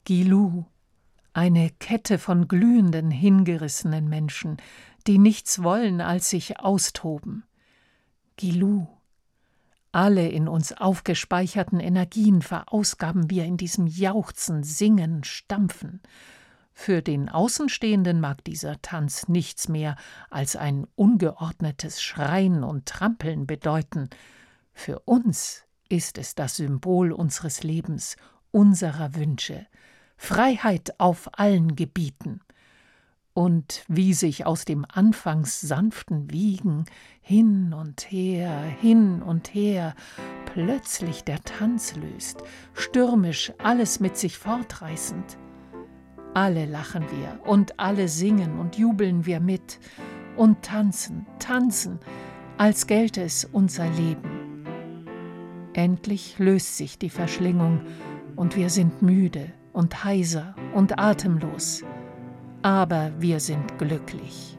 Gilou, eine Kette von glühenden, hingerissenen Menschen, die nichts wollen, als sich austoben. Gilou, alle in uns aufgespeicherten Energien verausgaben wir in diesem Jauchzen, Singen, Stampfen. Für den Außenstehenden mag dieser Tanz nichts mehr als ein ungeordnetes Schreien und Trampeln bedeuten. Für uns ist es das Symbol unseres Lebens, unserer Wünsche, Freiheit auf allen Gebieten. Und wie sich aus dem anfangs sanften Wiegen hin und her, plötzlich der Tanz löst, stürmisch alles mit sich fortreißend. Alle lachen wir und alle singen und jubeln wir mit und tanzen, als gelte es unser Leben. Endlich löst sich die Verschlingung und wir sind müde und heiser und atemlos. Aber wir sind glücklich.